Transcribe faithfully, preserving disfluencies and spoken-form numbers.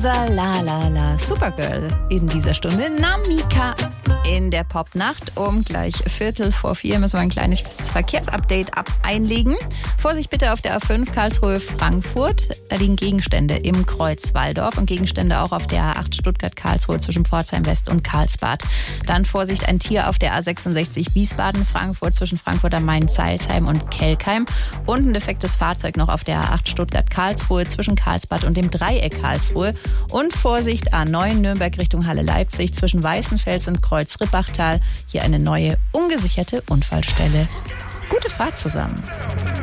unser La La La Supergirl in dieser Stunde, Namika. In der Popnacht um gleich Viertel vor vier müssen wir ein kleines Verkehrsupdate ab einlegen. Vorsicht bitte auf der A fünf Karlsruhe-Frankfurt. Da liegen Gegenstände im Kreuz Walldorf und Gegenstände auch auf der A acht Stuttgart-Karlsruhe zwischen Pforzheim West und Karlsbad. Dann Vorsicht, ein Tier auf der A sechsundsechzig Wiesbaden-Frankfurt zwischen Frankfurt am Main, Zeilsheim und Kelkheim. Und ein defektes Fahrzeug noch auf der A acht Stuttgart-Karlsruhe zwischen Karlsbad und dem Dreieck Karlsruhe. Und Vorsicht, A neun Nürnberg Richtung Halle Leipzig zwischen Weißenfels und Kreuz Rippachtal. Hier eine neue, ungesicherte Unfallstelle. Gute Fahrt zusammen.